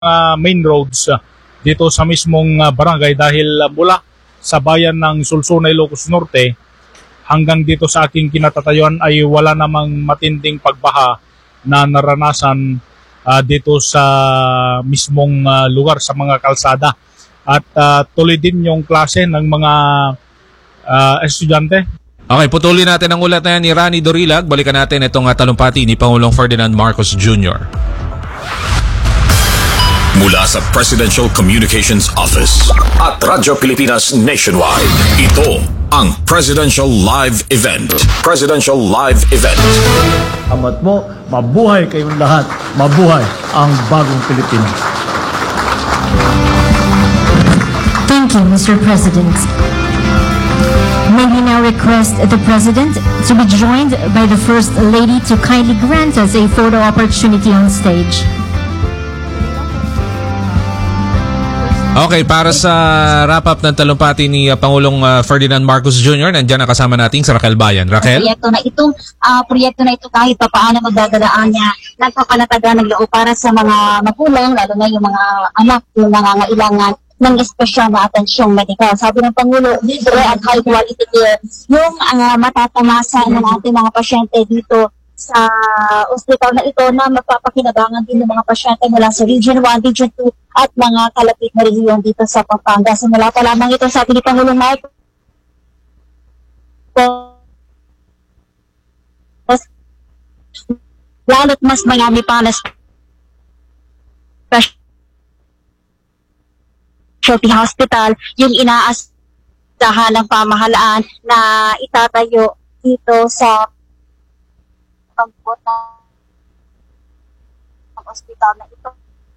main roads dito sa mismong barangay dahil mula sa bayan ng Sulsuna, Ilocos Norte hanggang dito sa aking kinatatayuan ay wala namang matinding pagbaha na naranasan dito sa mismong lugar sa mga kalsada. At tuloy din yung klase ng mga estudyante. Okay, putulin natin ang ulat na yan ni Rani Dorilag. Balikan natin itong talumpati ni Pangulong Ferdinand Marcos Jr. Mula sa Presidential Communications Office at Radyo Pilipinas Nationwide, ito ang Presidential Live Event. Presidential Live Event. Amat mo, mabuhay kayong lahat. Mabuhay ang bagong Pilipinas. Thank you, Mr. President. May we now request the President to be joined by the First Lady to kindly grant us a photo opportunity on stage. Okay, para sa wrap-up ng talumpati ni Pangulong Ferdinand Marcos Jr., nandiyan na kasama natin si Raquel Bayan. Raquel? Proyekto na ito kahit pa paano magdadaan niya, nagpapanataga ng loob para sa mga magulang, lalo na yung mga anak yung nangangailangan ng espesyal na atensyong medikal. Sabi ng Pangulo, libre at high quality care yung matatamasa ng ating mga pasyente dito sa ospital na ito na magpapakinabangan din ng mga pasyente mula sa Region 1, Region 2 at mga kalapit na rehiyon dito sa Pampanga. Simula pa lamang ito sa ating Pangulong Marcos, lalo't mas mayami pa na specialty hospital yung inaasahan ng pamahalaan na itatayo dito sa pagpunta ng ospital na ito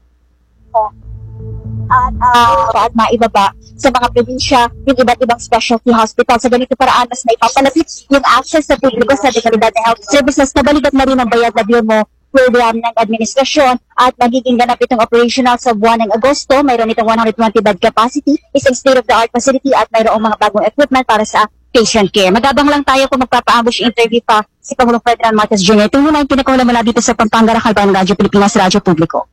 at maibaba sa mga probinsya yung iba't ibang specialty hospital. Sa ganito paraan, mas may papalapit yung access sa publiko sa dekalidad na health services. Nabalikat na rin ang bayad na bill mo program ng administrasyon at magiging ganap itong operational sa buwan ng Agosto. Mayroon itong 120 bed capacity, isang state-of-the-art facility at mayroong mga bagong equipment para sa patient care. Magabang lang tayo kung magpapa-ambush interview pa si Pangulong Ferdinand Marcos Jr. Ito muna yung pinakawala mula dito sa Pampanga, Raquel Bayan, Radyo Pilipinas, Radyo Publiko.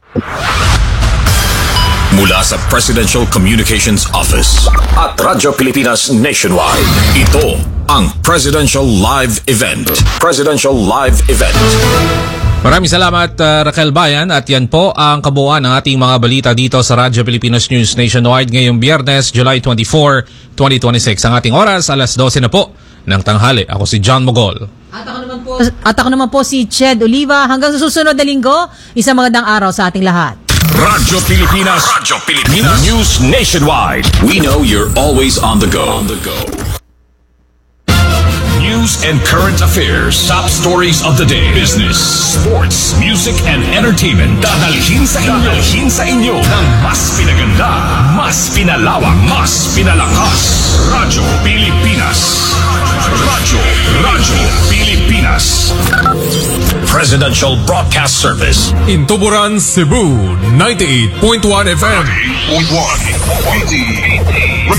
Mula sa Presidential Communications Office at Radyo Pilipinas Nationwide, ito ang Presidential Live Event. Presidential Live Event. Maraming salamat Raquel Bayan, at yan po ang kabuuan ng ating mga balita dito sa Radyo Pilipinas News Nationwide ngayong Biyernes, July 24, 2026. Ang ating oras, alas 12 na po ng tanghali. Ako si John Mogol. At ako naman po si Ched Oliva. Hanggang sa susunod na linggo, isang magandang araw sa ating lahat. Radyo Pilipinas. Radyo Pilipinas News Nationwide. We know you're always on the go. News and current affairs, top stories of the day, business, sports, music, and entertainment. Dadalhin sa inyo ng mas pinaganda, mas pinalawak, mas pinalakas. Radyo Pilipinas. Radyo Pilipinas. Presidential Broadcast Service. In Tuburan, Cebu, 98.1 FM. 98.1.